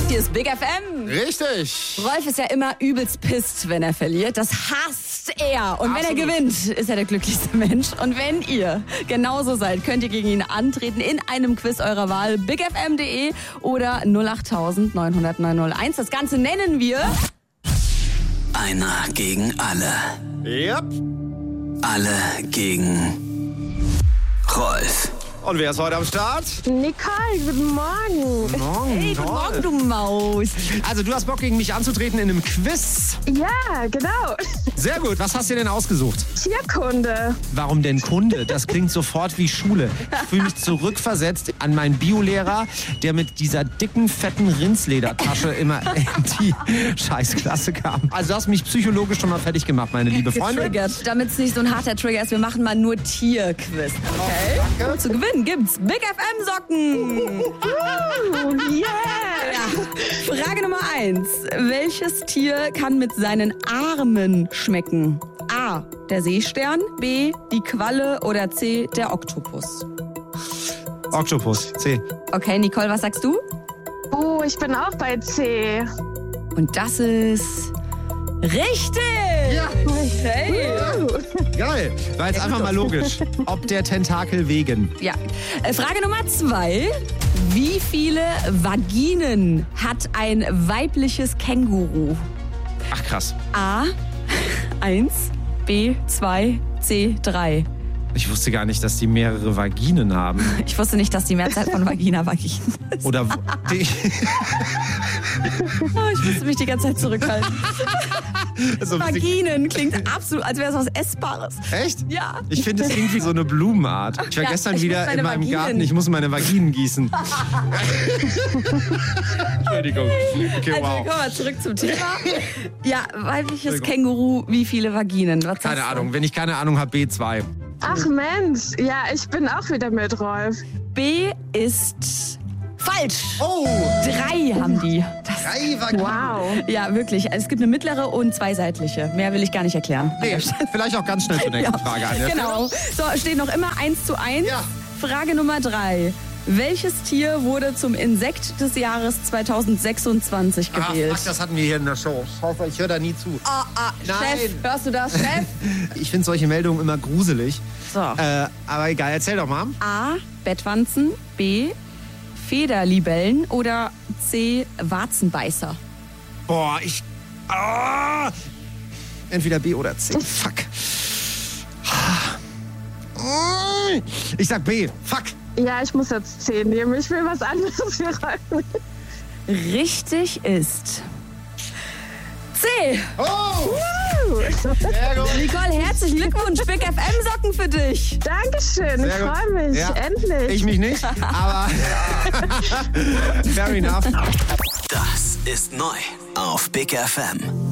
Hier ist Big FM. Richtig. Rolf ist ja immer übelst pisst, wenn er verliert. Das hasst er. Und wenn er gewinnt, ist er der glücklichste Mensch. Und wenn ihr genauso seid, könnt ihr gegen ihn antreten in einem Quiz eurer Wahl. bigfm.de oder 08000 900 901. Das Ganze nennen wir... Einer gegen alle. Yep. Alle gegen Rolf. Und wer ist heute am Start? Nicole, guten Morgen. Hey, guten Morgen, du Maus. Also du hast Bock, gegen mich anzutreten in einem Quiz. Ja, genau. Sehr gut. Was hast du denn ausgesucht? Tierkunde. Warum denn Kunde? Das klingt sofort wie Schule. Ich fühle mich zurückversetzt an meinen Biolehrer, der mit dieser dicken, fetten Rindsledertasche immer in die Scheißklasse kam. Also du hast mich psychologisch schon mal fertig gemacht, meine liebe Freundin. Getriggert. Damit es nicht so ein harter Trigger ist, wir machen mal nur Tierquiz. Okay? Danke. Zu gewinnen gibt's Big FM Socken. Yeah. Frage Nummer 1. Welches Tier kann mit seinen Armen schmecken? A. Der Seestern, B. die Qualle oder C. der Oktopus? Oktopus, C. Okay, Nicole, was sagst du? Oh, ich bin auch bei C. Und das ist richtig! Ja. Hey! Geil. War jetzt einfach mal logisch. Ob der Tentakel wegen. Ja. Frage Nummer 2. Wie viele Vaginen hat ein weibliches Känguru? Ach krass. A. 1, B. 2, C. 3. Ich wusste gar nicht, dass die mehrere Vaginen haben. Ich wusste nicht, dass die Mehrzahl von Vagina Vaginen ist. Oder die, Oh, ich musste mich die ganze Zeit zurückhalten. so ein bisschen- Vaginen klingt absolut, als wäre es was Essbares. Echt? Ja. Ich finde, es klingt wie so eine Blumenart. Ich war Ja, gestern ich muss wieder meine in meinem Vaginen. Garten. Ich muss meine Vaginen gießen. Entschuldigung. Okay, Also, wow. kommen wir zurück zum Thema. Ja, weibliches Känguru, wie viele Vaginen? Was Keine sagst du? Ahnung. Wenn ich keine Ahnung habe, B2. Ach Mensch, ja, ich bin auch wieder mit Rolf. B ist falsch. Oh! 3 haben die. Das, 3 Vaginen. Wow. ja, wirklich. Also, es gibt eine mittlere und 2 seitliche. Mehr will ich gar nicht erklären. Nee, vielleicht auch ganz schnell zur nächsten Frage an. Genau. So, steht noch immer 1:1. Ja. Frage Nummer 3. Welches Tier wurde zum Insekt des Jahres 2026 Ach, gewählt? fuck, das hatten wir hier in der Show. Scheiße, ich höre da nie zu. Nein. Chef, hörst du das, Chef? Ich finde solche Meldungen immer gruselig. So. Aber egal, erzähl doch mal. A. Bettwanzen. B. Federlibellen. Oder C. Warzenbeißer. Boah, entweder B oder C. Fuck. Ich sag B. Fuck. Ja, ich muss jetzt 10 nehmen. Ich will was anderes hier rein. Richtig ist C. Oh! Sehr gut. Nicole, herzlichen Glückwunsch. Big FM Socken für dich. Dankeschön, ich Sehr gut. freue mich. Ja. Endlich. Ich mich nicht, aber fair enough. Das ist neu auf Big FM.